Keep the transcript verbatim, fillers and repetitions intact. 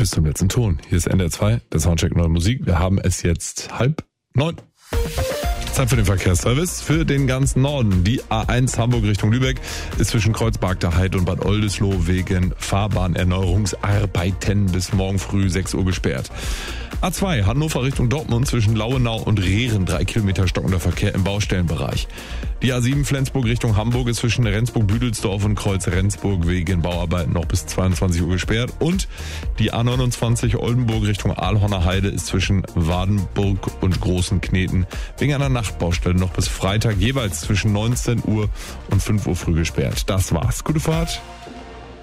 bis zum letzten Ton. Hier ist N D R zwei, der Soundcheck Neue Musik. Wir haben es jetzt halb neun. Zeit für den Verkehrsservice für den ganzen Norden. Die A eins Hamburg Richtung Lübeck ist zwischen Kreuzberg der Heide und Bad Oldesloe wegen Fahrbahnerneuerungsarbeiten bis morgen früh sechs Uhr gesperrt. A zwei Hannover Richtung Dortmund zwischen Lauenau und Rehren, drei Kilometer stockender Verkehr im Baustellenbereich. Die A sieben Flensburg Richtung Hamburg ist zwischen Rendsburg-Büdelsdorf und Kreuz-Rendsburg wegen Bauarbeiten noch bis zweiundzwanzig Uhr gesperrt. Und die A neunundzwanzig Oldenburg Richtung Aalhorner Heide ist zwischen Wadenburg und Großen Kneten wegen einer Nachtbaustelle noch bis Freitag jeweils zwischen neunzehn Uhr und fünf Uhr früh gesperrt. Das war's. Gute Fahrt.